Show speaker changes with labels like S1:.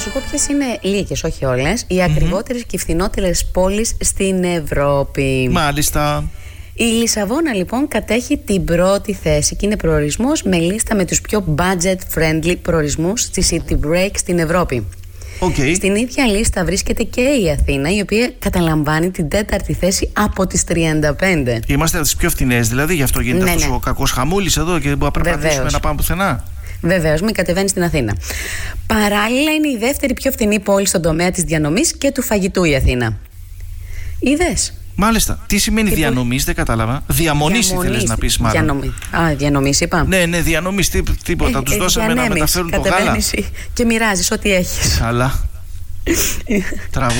S1: σου πω ποιες είναι λίγες, όχι όλες, οι ακριβότερες και φθηνότερες πόλεις στην Ευρώπη.
S2: Μάλιστα.
S1: Η Λισαβόνα λοιπόν κατέχει την πρώτη θέση και είναι προορισμός με λίστα με τους πιο budget-friendly προορισμούς στη City Break στην Ευρώπη.
S2: Okay.
S1: Στην ίδια λίστα βρίσκεται και η Αθήνα, η οποία καταλαμβάνει την 4η θέση από τις 35.
S2: Είμαστε από τις πιο φθηνές, δηλαδή γι' αυτό γίνεται αυτός ο κακός χαμούλης εδώ και δεν μπορούμε να περπατήσουμε να πάμε πουθενά.
S1: Βεβαίως, μην κατεβαίνει στην Αθήνα. Παράλληλα, είναι η δεύτερη πιο φθηνή πόλη στον τομέα της διανομής και του φαγητού η Αθήνα. Είδες.
S2: Μάλιστα. Τι σημαίνει διανομής, δεν κατάλαβα. Διαμονής ήθελες να πεις, μάλλον.
S1: Διανομής είπα.
S2: Ναι, διανομής, τίποτα. Τους δώσαμε να μεταφέρουν το γάλα.
S1: Και μοιράζεις ό,τι έχεις.
S2: Καλά. Τραγούδι.